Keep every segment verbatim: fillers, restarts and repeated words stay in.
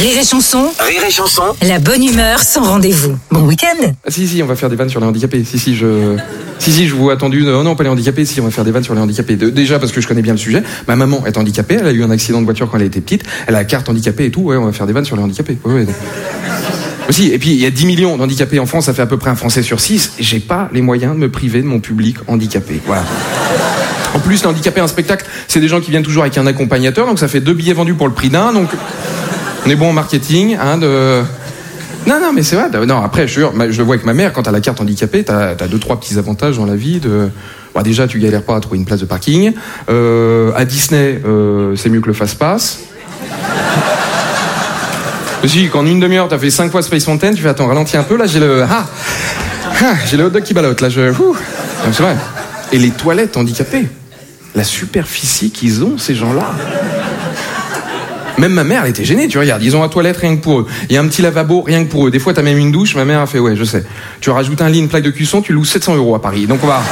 Rire et chanson. Rire et chanson. La bonne humeur sans rendez-vous. Bon week-end. Ah, si, si, on va faire des vannes sur les handicapés. Si, si, je... Si, si, je vous ai attendu. Non, non, pas les handicapés. Si, on va faire des vannes sur les handicapés. De... Déjà, parce que je connais bien le sujet. Ma maman est handicapée. Elle a eu un accident de voiture quand elle était petite. Elle a la carte handicapée et tout. Ouais, on va faire des vannes sur les handicapés. Ouais, ouais. Aussi, et puis, il y a dix millions d'handicapés en France. Ça fait à peu près un Français sur six. J'ai pas les moyens de me priver de mon public handicapé. Voilà. En plus, les handicapés, un spectacle, c'est des gens qui viennent toujours avec un accompagnateur. Donc, ça fait deux billets vendus pour le prix d'un. Donc, on est bon en marketing, hein, de... Non, non, mais c'est vrai. Non, après, je, je le vois avec ma mère, quand t'as la carte handicapée, t'as, t'as deux, trois petits avantages dans la vie. De... Bon, déjà, tu galères pas à trouver une place de parking. Euh, à Disney, euh, c'est mieux que le fast-pass. Aussi, quand en une demi-heure, t'as fait cinq fois Space Mountain, tu fais, attends, ralentis un peu, là, j'ai le... Ah, ah j'ai le hot dog qui ballotte, là, je... Ouh. C'est vrai. Et les toilettes handicapées, la superficie qu'ils ont, ces gens-là... Même ma mère, elle était gênée, tu regardes, ils ont la toilette rien que pour eux. Il y a un petit lavabo rien que pour eux. Des fois, t'as même une douche, ma mère a fait, ouais, je sais. Tu rajoutes un lit, une plaque de cuisson, tu loues sept cents euros à Paris. Donc on va...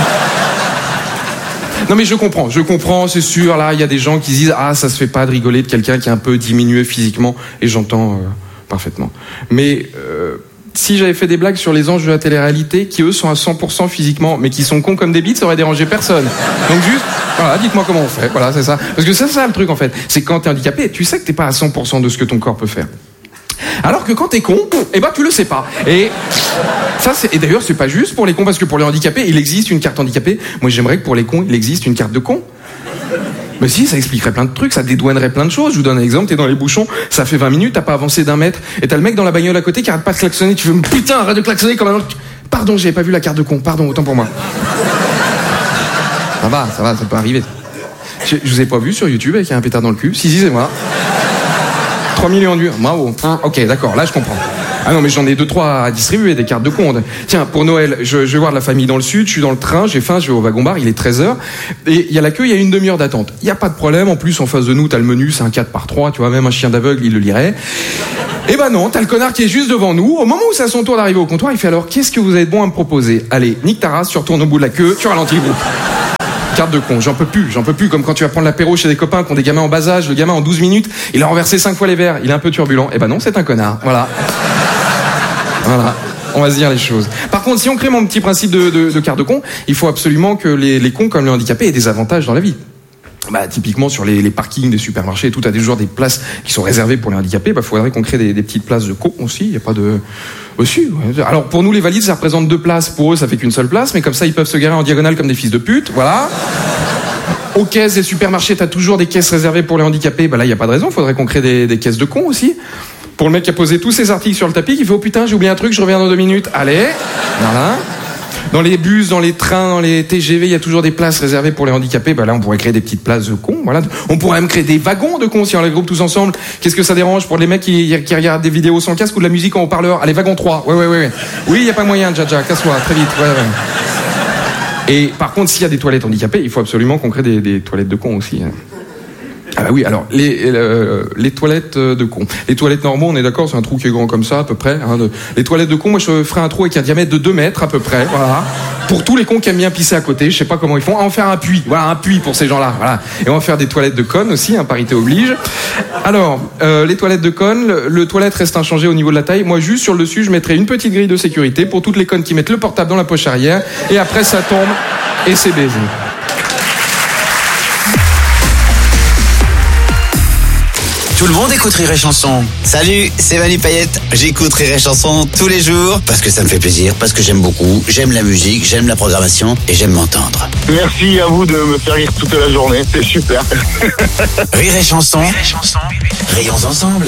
Non mais je comprends, je comprends, c'est sûr, là, il y a des gens qui disent, ah, ça se fait pas de rigoler de quelqu'un qui est un peu diminué physiquement, et j'entends euh, parfaitement. Mais... Euh... Si j'avais fait des blagues sur les anges de la télé-réalité, qui eux sont à cent pour cent physiquement, mais qui sont cons comme des bites, ça aurait dérangé personne. Donc juste, voilà, dites-moi comment on fait, voilà, c'est ça. Parce que c'est ça le truc en fait, c'est que quand t'es handicapé, tu sais que t'es pas à cent pour cent de ce que ton corps peut faire. Alors que quand t'es con, eh ben tu le sais pas. Et ça, c'est, et d'ailleurs c'est pas juste pour les cons, parce que pour les handicapés, il existe une carte handicapée. Moi j'aimerais que pour les cons, il existe une carte de con. Mais si, ça expliquerait plein de trucs, ça dédouanerait plein de choses. Je vous donne un exemple, t'es dans les bouchons, ça fait vingt minutes, t'as pas avancé d'un mètre, et t'as le mec dans la bagnole à côté qui arrête pas de klaxonner, tu fais putain, arrête de klaxonner comme un... Pardon, j'avais pas vu la carte de con, pardon, autant pour moi. Ça va, ça va, ça peut arriver. Je, je vous ai pas vu sur YouTube avec un pétard dans le cul, si, si, c'est moi. trois millions de vues, bravo. Ok, d'accord, là je comprends. Ah non, mais j'en ai deux, trois à distribuer, des cartes de con. Tiens, pour Noël, je, je vais voir la famille dans le sud, je suis dans le train, j'ai faim, je vais au wagon-bar, il est treize heures, et il y a la queue, il y a une demi-heure d'attente. Il y a pas de problème, en plus, en face de nous, t'as le menu, c'est un quatre par trois, tu vois, même un chien d'aveugle, il le lirait. Eh ben non, t'as le connard qui est juste devant nous, au moment où c'est à son tour d'arriver au comptoir, il fait alors, qu'est-ce que vous avez de bon à me proposer? Allez, nique ta race, tu retournes au bout de la queue, tu ralentis le bout. Carte de con, j'en peux plus, j'en peux plus, comme quand tu vas prendre l'apéro chez des copains qui ont des gamins en bas âge, le gamin en douze minutes, il a renversé cinq fois les verres, il est un peu turbulent. Eh ben non, c'est un connard, voilà. Voilà, on va se dire les choses. Par contre, si on crée mon petit principe de, de, de carte de con, il faut absolument que les, les cons comme les handicapés aient des avantages dans la vie. Bah, typiquement sur les, les parkings des supermarchés et tout, t'as toujours des places qui sont réservées pour les handicapés. Bah, faudrait qu'on crée des, des petites places de cons aussi. Y a pas de aussi. Ouais. Alors pour nous les valides, ça représente deux places. Pour eux, ça fait qu'une seule place, mais comme ça, ils peuvent se garer en diagonale comme des fils de pute. Voilà. Aux caisses des supermarchés, t'as toujours des caisses réservées pour les handicapés. Bah là, y a pas de raison. Faudrait qu'on crée des, des caisses de cons aussi. Pour le mec qui a posé tous ses articles sur le tapis, qui fait oh putain, j'ai oublié un truc, je reviens dans deux minutes. Allez, voilà. Dans les bus, dans les trains, dans les T G V, il y a toujours des places réservées pour les handicapés. Bah là, on pourrait créer des petites places de cons. Voilà. On pourrait même créer des wagons de cons si on les groupe tous ensemble. Qu'est-ce que ça dérange pour les mecs qui, qui regardent des vidéos sans casque ou de la musique en haut-parleur? Allez, wagon trois. Ouais, ouais, ouais, ouais. Oui, il y a pas moyen, Jaja, casse-toi, très vite. Ouais, ouais. Et par contre, s'il y a des toilettes handicapées, il faut absolument qu'on crée des, des toilettes de cons aussi. Ah bah oui, alors les euh, les toilettes de cons. Les toilettes normaux, on est d'accord, c'est un trou qui est grand comme ça à peu près. Hein, de... Les toilettes de cons, moi je ferais un trou avec un diamètre de deux mètres à peu près, voilà. Pour tous les cons qui aiment bien pisser à côté, je sais pas comment ils font. On va en faire un puits, voilà, un puits pour ces gens-là, voilà. Et on va faire des toilettes de connes aussi, hein, parité oblige. Alors, euh, les toilettes de connes, le, le toilette reste inchangé au niveau de la taille. Moi, juste sur le dessus, je mettrais une petite grille de sécurité pour toutes les connes qui mettent le portable dans la poche arrière. Et après, ça tombe et c'est baisé. Tout le monde écoute Rire et Chanson. Salut, c'est Manu Payette. J'écoute Rire et Chanson tous les jours parce que ça me fait plaisir, parce que j'aime beaucoup, j'aime la musique, j'aime la programmation et j'aime m'entendre. Merci à vous de me faire rire toute la journée, c'est super. Rire et Chanson. Rire et Chanson. Rions ensemble.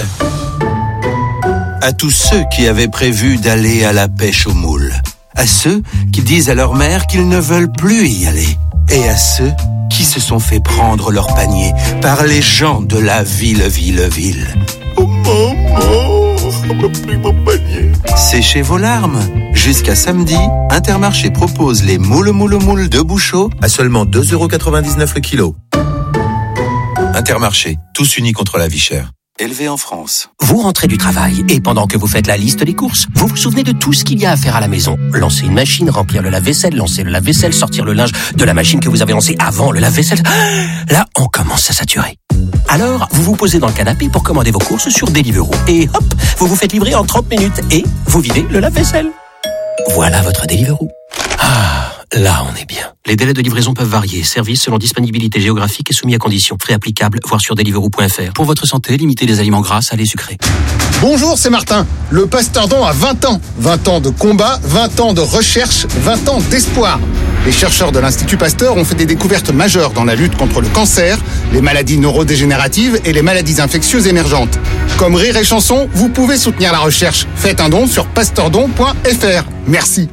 À tous ceux qui avaient prévu d'aller à la pêche aux moules, à ceux qui disent à leur mère qu'ils ne veulent plus y aller, et à ceux qui se sont fait prendre leur panier par les gens de la ville, ville, ville. Oh maman, on m'a pris mon panier. Séchez vos larmes. Jusqu'à samedi, Intermarché propose les moules, moules, moules de Bouchot à seulement deux euros quatre-vingt-dix-neuf le kilo. Intermarché, tous unis contre la vie chère. élevé en France. Vous rentrez du travail et pendant que vous faites la liste des courses, vous vous souvenez de tout ce qu'il y a à faire à la maison. Lancer une machine, remplir le lave-vaisselle, lancer le lave-vaisselle, sortir le linge de la machine que vous avez lancée avant le lave-vaisselle. Là, on commence à saturer. Alors, vous vous posez dans le canapé pour commander vos courses sur Deliveroo. Et hop, vous vous faites livrer en trente minutes et vous videz le lave-vaisselle. Voilà votre Deliveroo. Ah, là on est bien. Les délais de livraison peuvent varier. Service selon disponibilité géographique et soumis à conditions. Frais applicables, voir sur deliveroo point f r. Pour votre santé, limitez les aliments gras, salés, sucrés. Bonjour, c'est Martin. Le Pasteur Don a vingt ans. vingt ans de combat, vingt ans de recherche, vingt ans d'espoir. Les chercheurs de l'Institut Pasteur ont fait des découvertes majeures dans la lutte contre le cancer, les maladies neurodégénératives et les maladies infectieuses émergentes. Comme Rire et Chanson, vous pouvez soutenir la recherche. Faites un don sur pasteurdon point f r. Merci.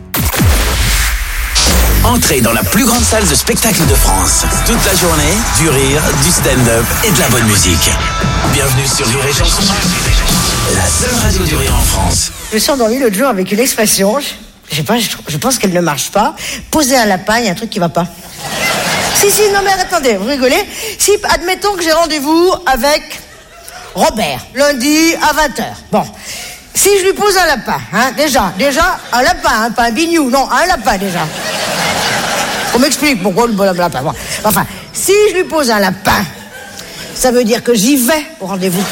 Entrez dans la plus grande salle de spectacle de France. Toute la journée, du rire, du stand-up et de la bonne musique. Bienvenue sur Rire et Chanson, la seule radio du rire en France. Je me suis endormie l'autre jour avec une expression, je, je sais pas, je, je pense qu'elle ne marche pas. Poser un lapin, il y a un truc qui va pas. Si, si, non mais attendez, vous rigolez. Si, admettons que j'ai rendez-vous avec Robert, lundi à vingt heures. Bon, si je lui pose un lapin, hein, déjà, déjà, un lapin, hein, pas un bignou, non, un lapin déjà. On m'explique pourquoi le lapin. Bon. Enfin, si je lui pose un lapin, ça veut dire que j'y vais au rendez-vous.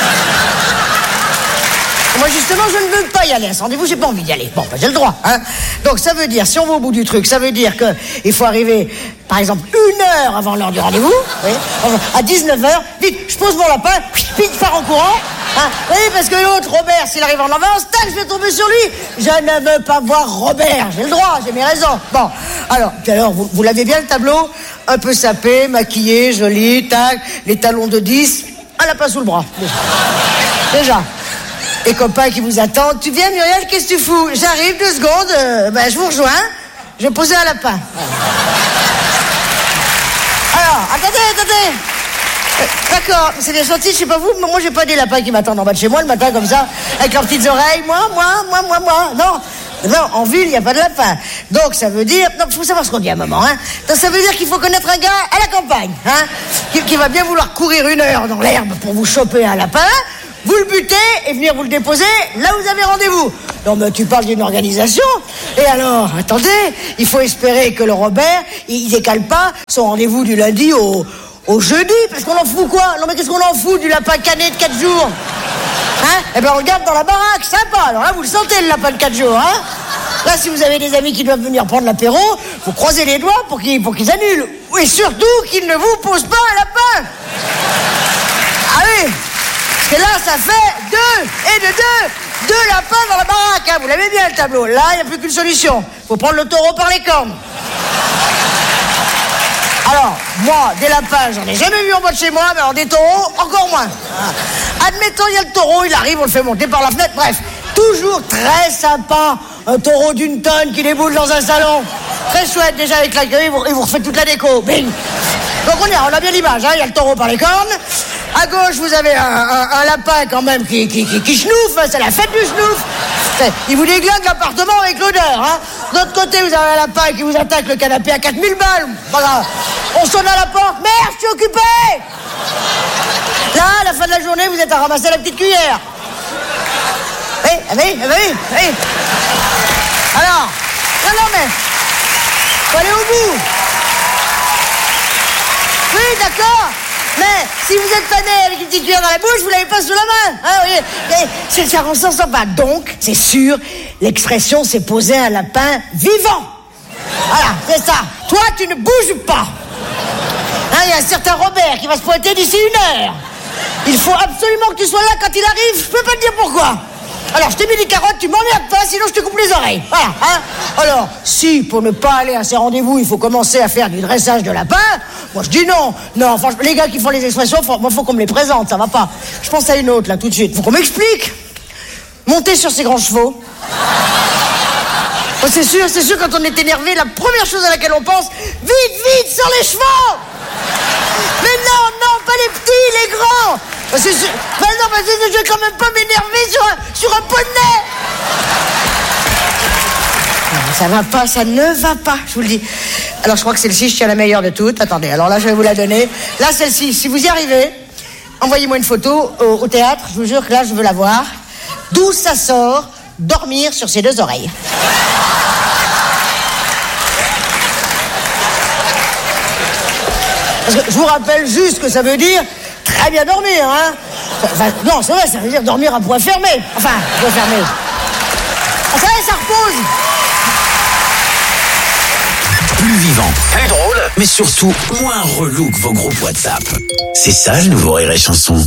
Moi, justement, je ne veux pas y aller à ce rendez-vous, j'ai pas envie d'y aller. Bon, ben, j'ai le droit, hein. Donc, ça veut dire, si on va au bout du truc, ça veut dire que il faut arriver, par exemple, une heure avant l'heure du rendez-vous, oui, à dix-neuf heures, vite, je pose mon lapin, vite, je pars en courant, hein. Oui, parce que l'autre, Robert, s'il arrive en avance, tac, je vais tomber sur lui. Je ne veux pas voir Robert, j'ai le droit, j'ai mes raisons. Bon, alors, puis alors, vous, vous l'avez bien le tableau, un peu sapé, maquillé, joli, tac, les talons de dix, un lapin sous le bras, déjà. Déjà. Les copains qui vous attendent. Tu viens, Muriel, qu'est-ce que tu fous? J'arrive, deux secondes, euh, ben, je vous rejoins. Je vais poser un lapin. Alors, attendez, attendez. Euh, D'accord, c'est bien gentil, je sais pas vous, mais moi j'ai pas des lapins qui m'attendent en bas de chez moi le matin comme ça, avec leurs petites oreilles. Moi, moi, moi, moi, moi. Non, non, en ville, il n'y a pas de lapin. Donc ça veut dire... Non, il faut savoir ce qu'on dit à un moment, hein. Donc ça veut dire qu'il faut connaître un gars à la campagne, hein, qui, qui va bien vouloir courir une heure dans l'herbe pour vous choper un lapin, vous le butez et venir vous le déposer là où vous avez rendez-vous. Non mais tu parles d'une organisation. Et alors, attendez, il faut espérer que le Robert, il, il décale pas son rendez-vous du lundi au, au jeudi, parce qu'on en fout quoi? Non mais qu'est-ce qu'on en fout du lapin cané de quatre jours? Hein? Eh ben on le garde dans la baraque, sympa. Alors là vous le sentez le lapin de quatre jours, hein? Là si vous avez des amis qui doivent venir prendre l'apéro, vous croisez les doigts pour qu'ils, pour qu'ils annulent. Et surtout qu'ils ne vous posent pas un lapin. Ah oui. Parce que là, ça fait deux, et de deux, deux lapins dans la baraque, hein. Vous l'avez bien le tableau. Là, il n'y a plus qu'une solution. Faut prendre le taureau par les cornes. Alors, moi, des lapins, j'en ai jamais vu en bas de chez moi, mais alors des taureaux, encore moins. Admettons, il y a le taureau, il arrive, on le fait monter par la fenêtre, bref. Toujours très sympa, un taureau d'une tonne qui déboule dans un salon. Très chouette, déjà avec l'accueil, et vous refaites toute la déco. Bing. Donc on, est, on a bien l'image, hein. Il y a le taureau par les cornes. À gauche, vous avez un, un, un lapin quand même qui, qui, qui, qui schnouffe, hein, c'est la fête du schnouf. Il vous déglingue l'appartement avec l'odeur. Hein. De l'autre côté, vous avez un lapin qui vous attaque le canapé à quatre mille balles. Voilà. On sonne à la porte. Merde, je suis occupé. Là, à la fin de la journée, vous êtes à ramasser la petite cuillère. Oui, oui, oui, oui. Alors, non, non, mais faut aller au bout. Oui, d'accord. Mais si vous êtes fané avec une petite cuillère dans la bouche, vous l'avez pas sous la main. Hein, oui. C'est ça, on s'en sort pas. Donc, c'est sûr, l'expression c'est poser un lapin vivant. Voilà, c'est ça. Toi, tu ne bouges pas. Hein, il y a un certain Robert qui va se pointer d'ici une heure. Il faut absolument que tu sois là quand il arrive. Je peux pas te dire pourquoi. Alors, je t'ai mis des carottes, tu m'emmerdes pas, sinon je te coupe les oreilles. Voilà, hein. Alors, si, pour ne pas aller à ces rendez-vous, il faut commencer à faire du dressage de lapin, moi je dis non. Non, franchement, les gars qui font les expressions, faut, moi, faut qu'on me les présente, ça va pas. Je pense à une autre, là, tout de suite. Faut qu'on m'explique. Monter sur ces grands chevaux. Oh, c'est sûr, c'est sûr, quand on est énervé, la première chose à laquelle on pense, vite, vite, sur les chevaux. Mais non, non, pas les petits, les grands. C'est sûr. Ben non, parce que je vais quand même pas m'énerver sur un, sur un poney. Ça va pas, ça ne va pas, je vous le dis. Alors je crois que celle-ci, je tiens la meilleure de toutes. Attendez, alors là je vais vous la donner. Là, celle-ci, si vous y arrivez, envoyez-moi une photo au, au théâtre, je vous jure que là, je veux la voir. D'où ça sort, dormir sur ses deux oreilles. Parce que je vous rappelle juste que ça veut dire très bien dormir, hein. Enfin, non, c'est vrai, ça veut dire dormir à poing fermé. Enfin, à poing fermé. Ah, ça va, ça repose. Plus vivant, plus drôle, mais surtout moins relou que vos groupes WhatsApp. C'est ça le nouveau Rire et Chanson.